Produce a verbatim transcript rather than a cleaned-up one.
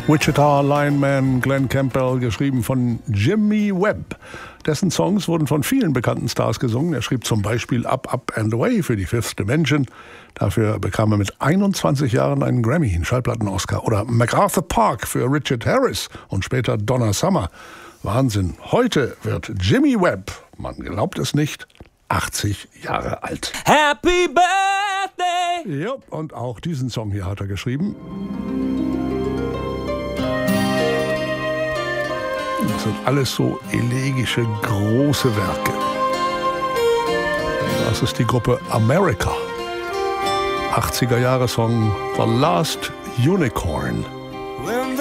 Wichita Lineman Glenn Campbell, geschrieben von Jimmy Webb. Dessen Songs wurden von vielen bekannten Stars gesungen. Er schrieb zum Beispiel Up, Up and Away für die Fifth Dimension. Dafür bekam er mit einundzwanzig Jahren einen Grammy, einen Schallplatten-Oscar. Oder MacArthur Park für Richard Harris und später Donna Summer. Wahnsinn. Heute wird Jimmy Webb, man glaubt es nicht, achtzig Jahre alt. Happy Birthday! Ja, und auch diesen Song hier hat er geschrieben. Das sind alles so elegische, große Werke. Das ist die Gruppe America. achtziger Jahre Song The Last Unicorn.